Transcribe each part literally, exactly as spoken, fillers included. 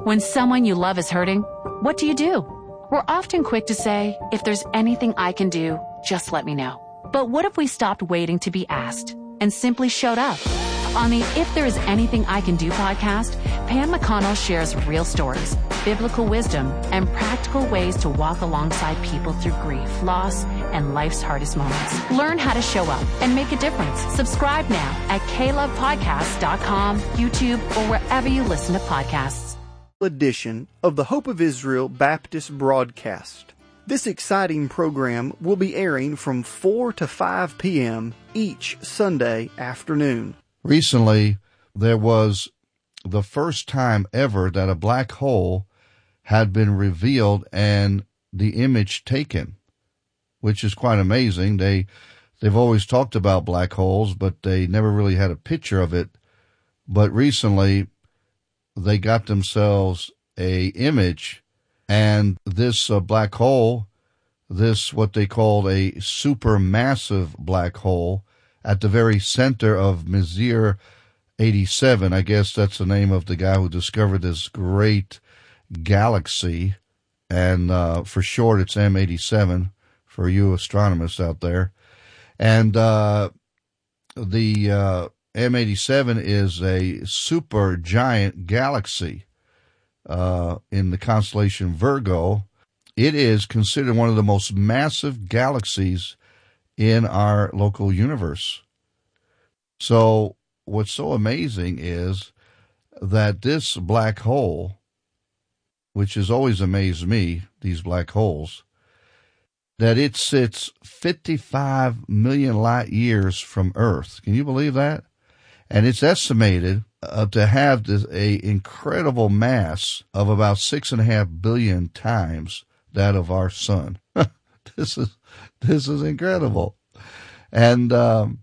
When someone you love is hurting, what do you do? We're often quick to say, if there's anything I can do, just let me know. But what if we stopped waiting to be asked and simply showed up? On the If There Is Anything I Can Do podcast, Pam McConnell shares real stories, biblical wisdom, and practical ways to walk alongside people through grief, loss, and life's hardest moments. Learn how to show up and make a difference. Subscribe now at k love podcast dot com, YouTube, or wherever you listen to podcasts. Edition of the Hope of Israel Baptist broadcast. This exciting program will be airing from four to five p.m. each Sunday afternoon. Recently, there was the first time ever that a black hole had been revealed and the image taken, which is quite amazing. They, they've always talked about black holes, but they never really had a picture of it. But recently, they got themselves a image, and this uh, black hole, this what they called a supermassive black hole, at the very center of Messier eighty-seven. I guess that's the name of the guy who discovered this great galaxy, and uh, for short, it's M eighty-seven for you astronomers out there. And uh, the uh, M eighty-seven is a super giant galaxy uh, in the constellation Virgo. It is considered one of the most massive galaxies in our local universe. So what's so amazing is that this black hole, which has always amazed me, these black holes, that it sits fifty-five million light years from Earth. Can you believe that? And it's estimated uh, to have this a incredible mass of about six and a half billion times that of our sun. This is this is incredible. And um,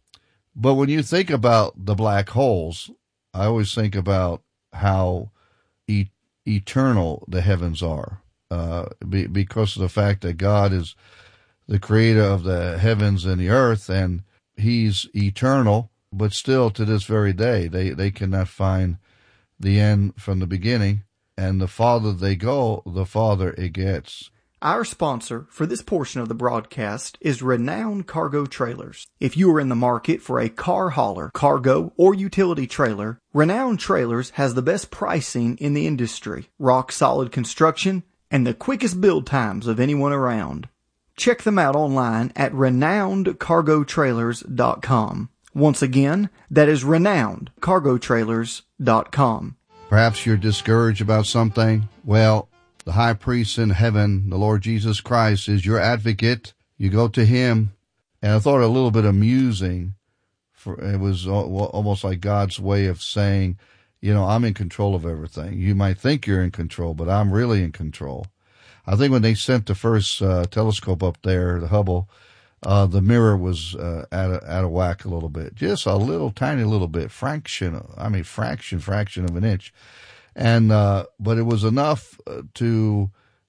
but when you think about the black holes, I always think about how e- eternal the heavens are, uh, be, because of the fact that God is the creator of the heavens and the earth, and He's eternal. But still, to this very day, they, they cannot find the end from the beginning. And the farther they go, the farther it gets. Our sponsor for this portion of the broadcast is Renowned Cargo Trailers. If you are in the market for a car hauler, cargo, or utility trailer, Renowned Trailers has the best pricing in the industry, rock-solid construction, and the quickest build times of anyone around. Check them out online at renowned cargo trailers dot com. Once again, that is renowned cargo trailers dot com. Perhaps you're discouraged about something. Well, the high priest in heaven, the Lord Jesus Christ, is your advocate. You go to Him. And I thought a little bit amusing. For it was almost like God's way of saying, you know, I'm in control of everything. You might think you're in control, but I'm really in control. I think when they sent the first uh, telescope up there, the Hubble, uh, the mirror was uh, out of, out of whack a little bit. Just a little, tiny little bit. Fraction, I mean, fraction, fraction of an inch. And, uh, but it was enough to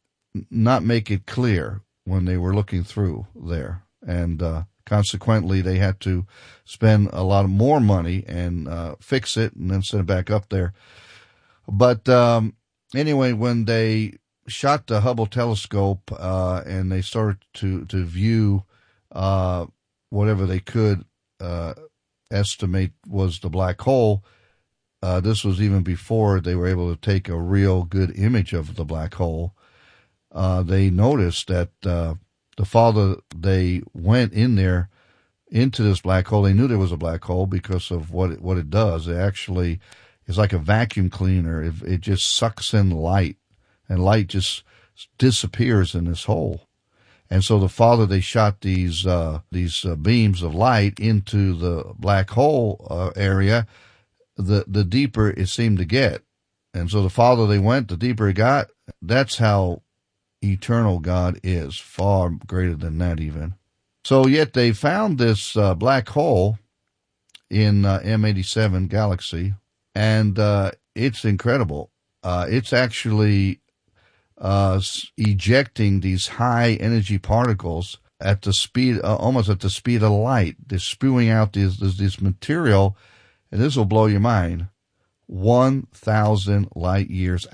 not make it clear when they were looking through there. And, uh, consequently, they had to spend a lot more money and, uh, fix it and then send it back up there. But, um, anyway, when they shot the Hubble telescope, uh, and they started to, to view, uh, whatever they could, uh, estimate was the black hole, Uh, this was even before they were able to take a real good image of the black hole. Uh, they noticed that uh, the farther they went in there into this black hole, they knew there was a black hole because of what it, what it does. It actually is like a vacuum cleaner. It, it just sucks in light, and light just disappears in this hole. And so the farther they shot these uh, these uh, beams of light into the black hole uh, area, the the deeper it seemed to get. And so the farther they went, the deeper it got. That's how eternal God is, far greater than that even. So yet they found this uh, black hole in uh, M eighty-seven galaxy, and uh, it's incredible. Uh, it's actually uh, ejecting these high energy particles at the speed, uh, almost at the speed of light. They're spewing out this, this, this material, and this will blow your mind, one thousand light years